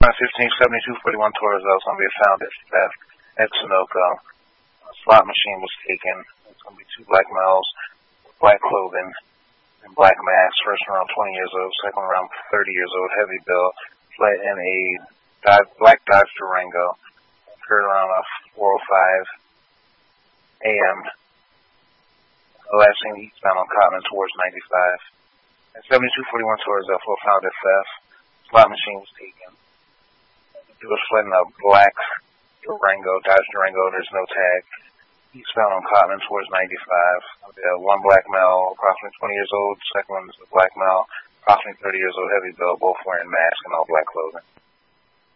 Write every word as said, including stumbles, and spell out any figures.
nine fifteen seventy-two forty-one Taurus L is going to be found at theft at Sunoco. A slot machine was taken. It's going to be two black males, black clothing, and black masks. First one around twenty years old, second one around thirty years old, heavy bill, fled in a Dodge, black Dodge Durango. Occurred around uh, four oh five a m The last seen eastbound on Cotman towards ninety-five. At seventy-two forty-one Taurus L were found at theft. Slot machine was taken. It was fled in a black Durango, Dodge Durango. There's no tag. Eastbound on Cotman towards ninety-five. Uh, one black male, approximately twenty years old. Second one is a black male, approximately thirty years old, heavy bill, both wearing masks and all black clothing.